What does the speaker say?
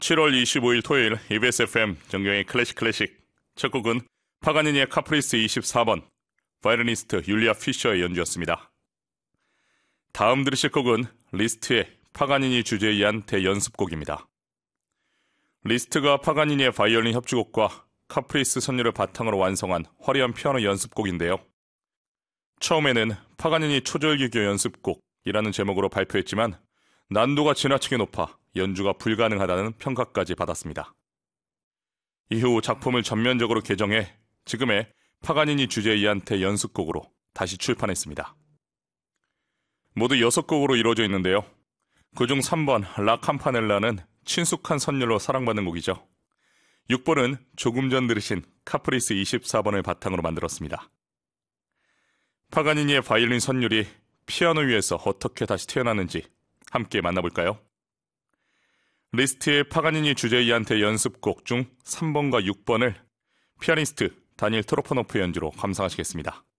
7월 25일 토요일 EBS FM 정경의 클래식 첫 곡은 파가니니의 카프리스 24번, 바이올리니스트 율리아 피셔의 연주였습니다. 다음 들으실 곡은 리스트의 파가니니 주제에 의한 대연습곡입니다. 리스트가 파가니니의 바이올린 협주곡과 카프리스 선율을 바탕으로 완성한 화려한 피아노 연습곡인데요. 처음에는 파가니니 초절기교 연습곡이라는 제목으로 발표했지만 난도가 지나치게 높아 연주가 불가능하다는 평가까지 받았습니다. 이후 작품을 전면적으로 개정해 지금의 파가니니 주제에 의한 대연습곡으로 다시 출판했습니다. 모두 6곡으로 이루어져 있는데요. 그중 3번 라 캠파넬라는 친숙한 선율로 사랑받는 곡이죠. 6번은 조금 전 들으신 카프리스 24번을 바탕으로 만들었습니다. 파가니니의 바이올린 선율이 피아노 위에서 어떻게 다시 태어나는지 함께 만나볼까요? 리스트의 파가니니 주제에 의한 대연습곡 중 3번과 6번을 피아니스트 다니엘 트로포노프 연주로 감상하시겠습니다.